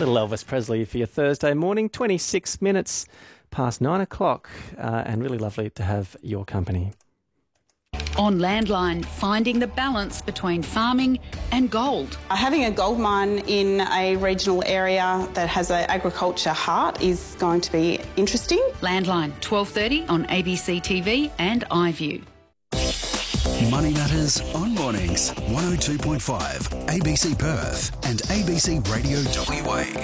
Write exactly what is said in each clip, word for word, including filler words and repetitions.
Little Elvis Presley for your Thursday morning, twenty-six minutes past nine o'clock, uh, and really lovely to have your company. On Landline, finding the balance between farming and gold. Having a gold mine in a regional area that has an agriculture heart is going to be interesting. Landline, twelve thirty on A B C T V and iView. Money Matters on Mornings, one oh two point five, A B C Perth and A B C Radio W A.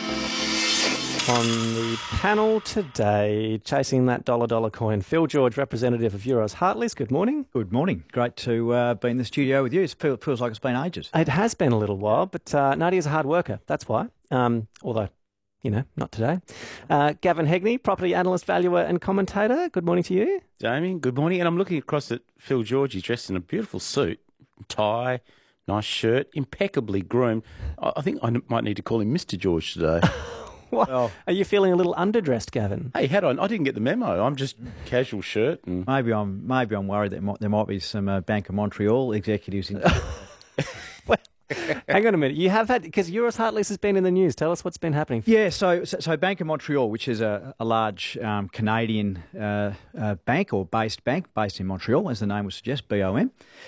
On the panel today, chasing that dollar dollar coin, Phil George, representative of Euroz Hartleys. Good morning. Good morning. Great to uh, be in the studio with you. It feels, feels like it's been ages. It has been a little while, but uh, Nadia's a hard worker. That's why. Um, although, you know, not today. Uh, Gavin Hegney, property analyst, valuer and commentator. Good morning to you. Damien, good morning. And I'm looking across at Phil George. He's dressed in a beautiful suit, tie, nice shirt, impeccably groomed. I, I think I might need to call him Mister George today. What? Oh. Are you feeling a little underdressed, Gavin? Hey, had I, I didn't get the memo. I'm just casual shirt. And... Maybe I'm maybe I'm worried that might, there might be some uh, Bank of Montreal executives in. Well, hang on a minute. You have had, because Euroz Hartleys has been in the news. Tell us what's been happening. Yeah, so so, so Bank of Montreal, which is a, a large um, Canadian uh, uh, bank or based bank based in Montreal, as the name would suggest, B O M,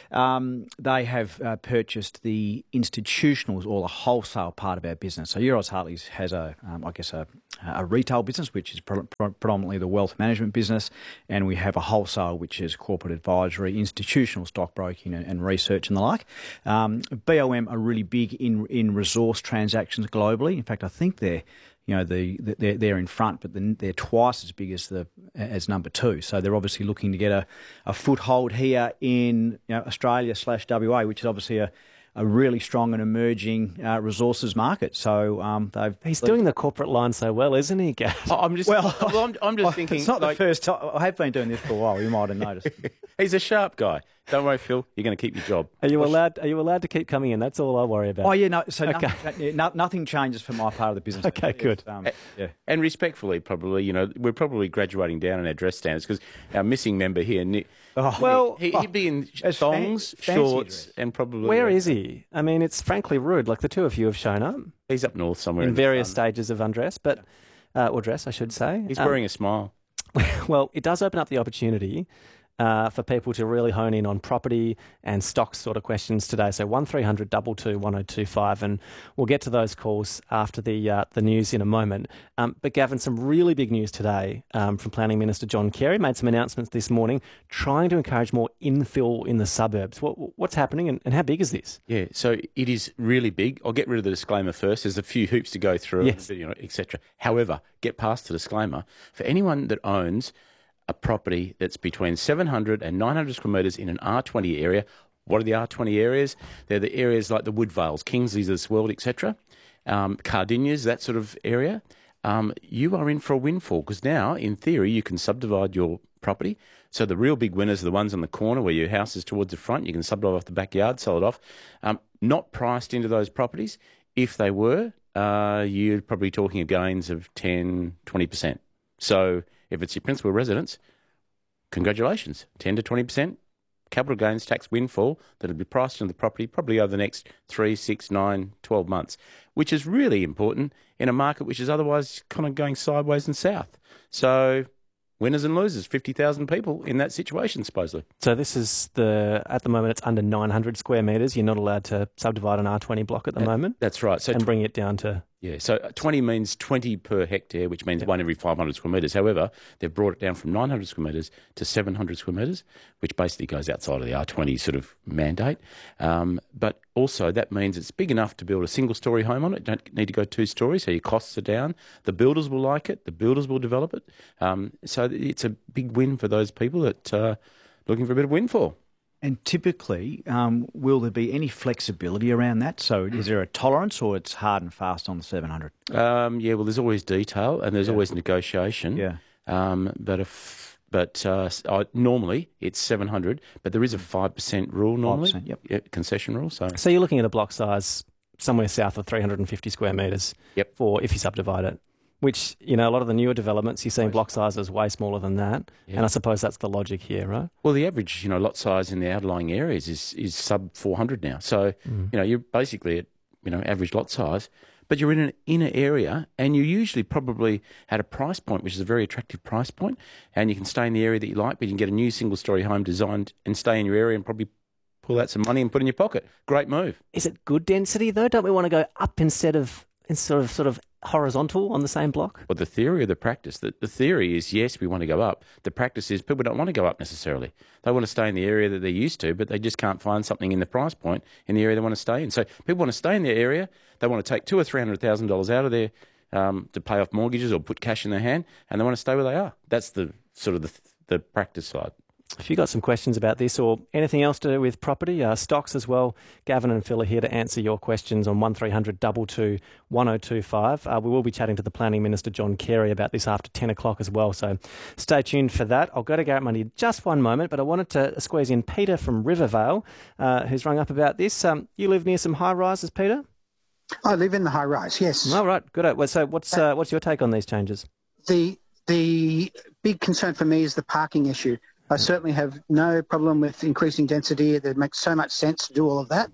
um, they have uh, purchased the institutional or the wholesale part of our business. So Euroz Hartleys has a, um, I guess, a, a retail business, which is pre- pre- predominantly the wealth management business, and we have a wholesale, which is corporate advisory, institutional stockbroking and, and research and the like. Um, B O M are really big in in resource transactions globally. In fact, I think they're you know the, the they're they're in front, but they're twice as big as the as number two. So they're obviously looking to get a, a foothold here in you know, Australia slash W A, which is obviously a a really strong and emerging uh, resources market. So um, they've he's doing the corporate line so well, isn't he, Gav? I'm just well. I'm, I'm just thinking. It's not like, the first time. I have been doing this for a while. You might have noticed. He's a sharp guy. Don't worry, Phil. You're going to keep your job. Are you allowed? Are you allowed to keep coming in? That's all I worry about. Oh yeah, no. So okay. nothing, no, nothing changes for my part of the business. Okay, good. Um, yeah. And respectfully, probably, you know, we're probably graduating down in our dress standards because our missing member here, Nick, oh, well, he, he'd be in As thongs, fan- shorts, and probably. Where is he? I mean, it's frankly rude. Like the two of you have shown up. He's up north somewhere in, in various the sun. stages of undress, but uh, or dress, I should say. He's um, wearing a smile. Well, it does open up the opportunity uh, for people to really hone in on property and stocks sort of questions today. So one three hundred two two one oh two five, and we'll get to those calls after the uh, the news in a moment. Um, but Gavin, some really big news today um, from Planning Minister John Kerry. Made some announcements this morning trying to encourage more infill in the suburbs. What, what's happening and, and how big is this? Yeah, so it is really big. I'll get rid of the disclaimer first. There's a few hoops to go through, yes. you know, et cetera. However, get past the disclaimer. For anyone that owns a property that's between seven hundred and nine hundred square metres in an R twenty area. What are the R twenty areas? They're the areas like the Woodvales, Kingsleys of this world, et cetera. Um, Cardinas, that sort of area. Um, you are in for a windfall because now, in theory, you can subdivide your property. So the real big winners are the ones on the corner where your house is towards the front. You can subdivide off the backyard, sell it off. Um, not priced into those properties. If they were, uh, you're probably talking of gains of ten, twenty percent. So if it's your principal residence, congratulations, ten to twenty percent capital gains tax windfall that will be priced into the property probably over the next three, six, nine, twelve months, which is really important in a market which is otherwise kind of going sideways and south. So winners and losers, fifty thousand people in that situation, supposedly. So this is the, at the moment, it's under nine hundred square metres. You're not allowed to subdivide an R twenty block at the that, moment. That's right. So and tw- bring it down to... Yeah, so twenty means twenty per hectare, which means yep. one every five hundred square metres. However, they've brought it down from nine hundred square metres to seven hundred square metres, which basically goes outside of the R twenty sort of mandate. Um, but also that means it's big enough to build a single-storey home on it. You don't need to go two stories, so your costs are down. The builders will like it. The builders will develop it. Um, so it's a big win for those people that are uh, looking for a bit of windfall. And typically, um, will there be any flexibility around that? So is there a tolerance or it's hard and fast on the seven hundred? Um, yeah, well, there's always detail and there's yeah. always negotiation. Yeah. Um, but if, but uh, uh, normally it's seven hundred, but there is a five percent rule normally. five percent, yep. Yeah, concession rule. So. so you're looking at a block size somewhere south of three hundred fifty square metres yep. for if you subdivide it. Which, you know, a lot of the newer developments, you're seeing block sizes way smaller than that. Yeah. And I suppose that's the logic here, right? Well, the average, you know, lot size in the outlying areas is, is sub four hundred now. So, mm. you know, you're basically at you know, average lot size, but you're in an inner area and you usually probably at a price point, which is a very attractive price point, and you can stay in the area that you like, but you can get a new single-storey home designed and stay in your area and probably pull out some money and put in your pocket. Great move. Is it good density, though? Don't we want to go up instead of instead of sort of horizontal on the same block? Well, the theory or the practice? The, the theory is, yes, we want to go up. The practice is people don't want to go up necessarily. They want to stay in the area that they're used to, but they just can't find something in the price point in the area they want to stay in. So people want to stay in their area. They want to take two or three hundred thousand dollars out of there um, to pay off mortgages or put cash in their hand, and they want to stay where they are. That's the sort of the, the practice side. If you've got some questions about this or anything else to do with property, uh, stocks as well, Gavin and Phil are here to answer your questions on one three hundred two two one oh two five. Uh, we will be chatting to the Planning Minister, John Carey, about this after ten o'clock as well, so stay tuned for that. I'll go to Garrett Mundy just one moment, but I wanted to squeeze in Peter from Rivervale, uh, who's rung up about this. Um, you live near some high-rises, Peter? I live in the high-rise, yes. All right, good. So what's uh, what's your take on these changes? The The big concern for me is the parking issue. I certainly have no problem with increasing density. It makes so much sense to do all of that.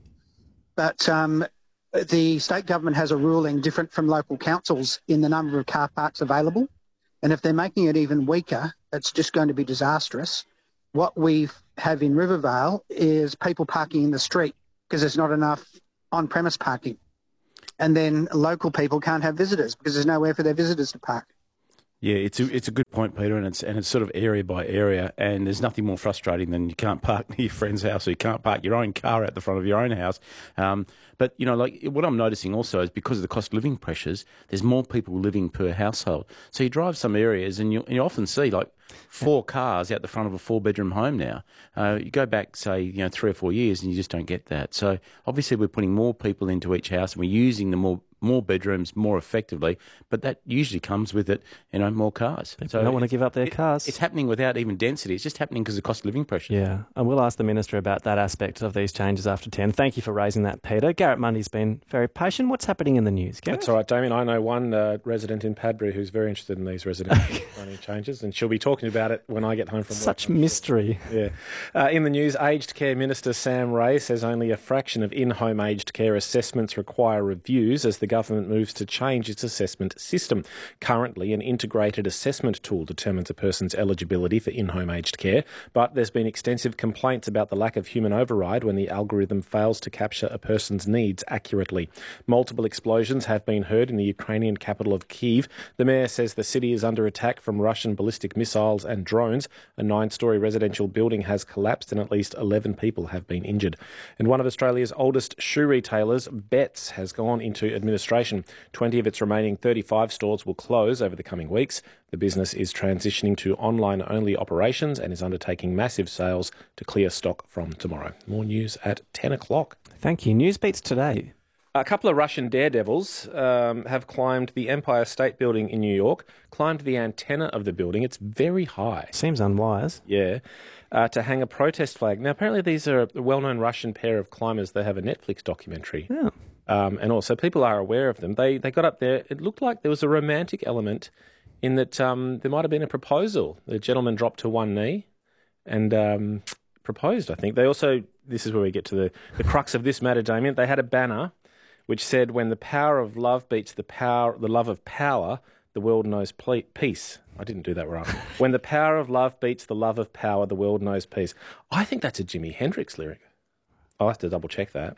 But um, the state government has a ruling different from local councils in the number of car parks available. And if they're making it even weaker, it's just going to be disastrous. What we have in Rivervale is people parking in the street because there's not enough on-premise parking. And then local people can't have visitors because there's nowhere for their visitors to park. Yeah, it's a, it's a good point, Peter, and it's and it's sort of area by area, and there's nothing more frustrating than you can't park near your friend's house or you can't park your own car at the front of your own house. Um, but, you know, like what I'm noticing also is because of the cost of living pressures, there's more people living per household. So you drive some areas and you, and you often see like four cars out the front of a four-bedroom home now. Uh, you go back, say, you know, three or four years and you just don't get that. So obviously we're putting more people into each house and we're using the more more bedrooms more effectively, but that usually comes with it, you know, more cars. People so don't want to give up their it, cars. It's happening without even density. It's just happening because of cost of living pressure. Yeah, and we'll ask the Minister about that aspect of these changes after ten. Thank you for raising that, Peter. Garrett Mundy's been very patient. What's happening in the news, Garrett? That's all right, Damien. I know one uh, resident in Padbury who's very interested in these residential zoning changes, and she'll be talking about it when I get home from work. Such mystery. Yeah. Uh, in the news, Aged Care Minister Sam Ray says only a fraction of in-home aged care assessments require reviews as the government moves to change its assessment system. Currently, an integrated assessment tool determines a person's eligibility for in-home aged care, but there's been extensive complaints about the lack of human override when the algorithm fails to capture a person's needs accurately. Multiple explosions have been heard in the Ukrainian capital of Kyiv. The mayor says the city is under attack from Russian ballistic missiles and drones. A nine-storey residential building has collapsed and at least eleven people have been injured. And one of Australia's oldest shoe retailers, Betts, has gone into administration. twenty of its remaining thirty-five stores will close over the coming weeks. The business is transitioning to online-only operations and is undertaking massive sales to clear stock from tomorrow. More news at ten o'clock. Thank you. Newsbeats today. A couple of Russian daredevils um, have climbed the Empire State Building in New York, climbed the antenna of the building. It's very high. Seems unwise. Yeah. Uh, to hang a protest flag. Now, apparently these are a well-known Russian pair of climbers. They have a Netflix documentary. Yeah. Um, and also people are aware of them. They they got up there. It looked like there was a romantic element in that um, there might have been a proposal. The gentleman dropped to one knee and um, proposed, I think. They also, this is where we get to the, the crux of this matter, Damien. They had a banner which said, when the power of love beats the power, the love of power, the world knows ple- peace. I didn't do that right. When the power of love beats the love of power, the world knows peace. I think that's a Jimi Hendrix lyric. I'll have to double check that.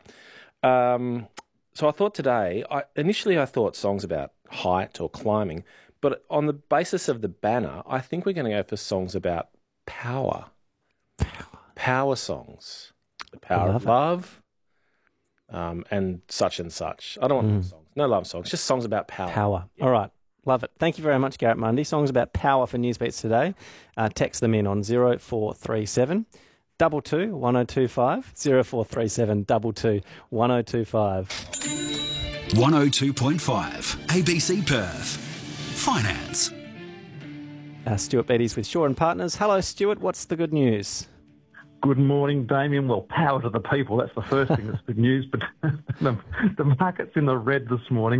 Um, so I thought today, I, initially I thought songs about height or climbing, but on the basis of the banner, I think we're going to go for songs about power. Power, power songs. The power of love. Um, and such and such. I don't want mm. love songs. No love songs. Just songs about power. Power. Yeah. All right. Love it. Thank you very much, Garrett Mundy. Songs about power for Newsbeats today. Uh, text them in on zero four three seven two two one oh two five, zero four three seven two two one oh two five. one oh two point five A B C Perth. Finance. Uh, Stuart Beatties with Shaw and Partners. Hello, Stuart. What's the good news? Good morning, Damien. Well, power to the people. That's the first thing that's good news. But the, the market's in the red this morning.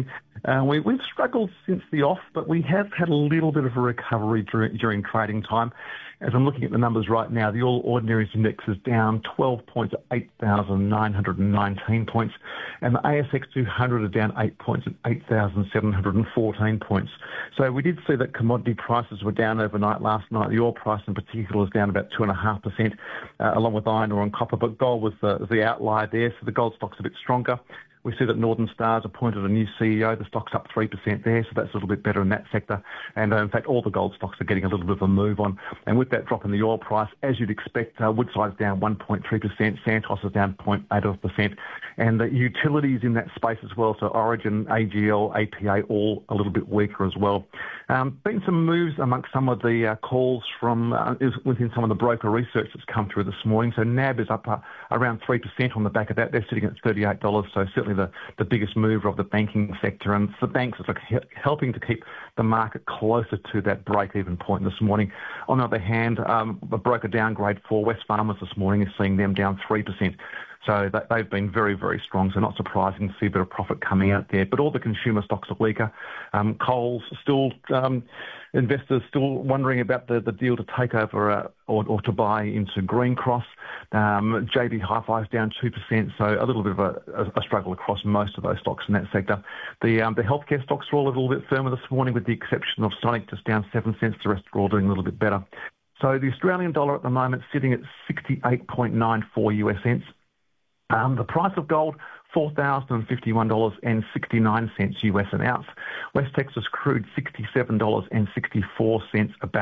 Uh, we, we've struggled since the off, but we have had a little bit of a recovery during, during trading time. As I'm looking at the numbers right now, the All Ordinaries Index is down twelve points at eight thousand nine hundred nineteen points, and the A S X two hundred are down eight points at eight thousand seven hundred fourteen points. So we did see that commodity prices were down overnight last night. The oil price in particular is down about two point five percent, uh, along with iron ore and copper, but gold was the, the outlier there, so the gold stock's a bit stronger. We see that Northern Star's appointed a new C E O. The stock's up three percent there, so that's a little bit better in that sector. And uh, in fact, all the gold stocks are getting a little bit of a move on. And with that drop in the oil price, as you'd expect, uh, Woodside's down one point three percent, Santos is down zero point eight percent. And the utilities in that space as well, so Origin, A G L, A P A, all a little bit weaker as well. Um, been some moves amongst some of the uh, calls from uh, within some of the broker research that's come through this morning. So N A B is up uh, around three percent on the back of that. They're sitting at thirty-eight dollars, so certainly the, the biggest mover of the banking sector. And the banks are like helping to keep the market closer to that break-even point this morning. On the other hand, um, the broker downgrade for Wesfarmers this morning is seeing them down three percent. So they've been very, very strong, so not surprising to see a bit of profit coming out there. But all the consumer stocks are weaker. Um, Coles still, um, investors still wondering about the, the deal to take over uh, or, or to buy into Green Cross. Um, J B Hi-Fi is down two percent, so a little bit of a, a struggle across most of those stocks in that sector. The um, the healthcare stocks are all a little bit firmer this morning, with the exception of Sonic, just down seven cents. The rest are all doing a little bit better. So the Australian dollar at the moment sitting at sixty-eight point nine four U S cents. Um, the price of gold, four thousand fifty-one dollars and sixty-nine cents U S an ounce. West Texas crude, sixty-seven dollars and sixty-four cents a barrel.